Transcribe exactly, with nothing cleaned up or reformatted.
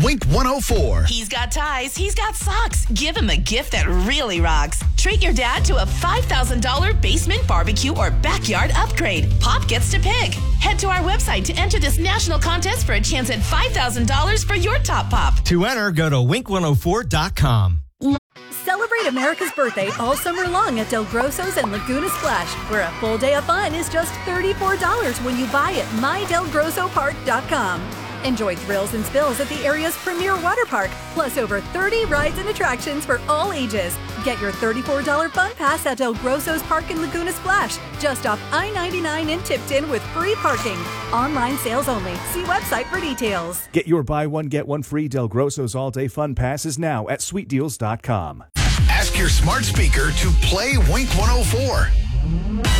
Wink one oh four. He's got ties. He's got socks. Give him a gift that really rocks. Treat your dad to a five thousand dollars basement barbecue or backyard upgrade. Pop gets to pick. Head to our website to enter this national contest for a chance at five thousand dollars for your top pop. To enter, go to wink one oh four dot com. Celebrate America's birthday all summer long at Del Grosso's and Laguna Splash, where a full day of fun is just thirty-four dollars when you buy at my del grosso park dot com. Enjoy thrills and spills at the area's premier water park, plus over thirty rides and attractions for all ages. Get your thirty-four dollars fun pass at Del Grosso's Park in Laguna Splash, just off I ninety-nine in Tipton with free parking. Online sales only. See website for details. Get your buy one, get one free Del Grosso's all-day fun passes now at sweet deals dot com. Ask your smart speaker to play Wink one oh four.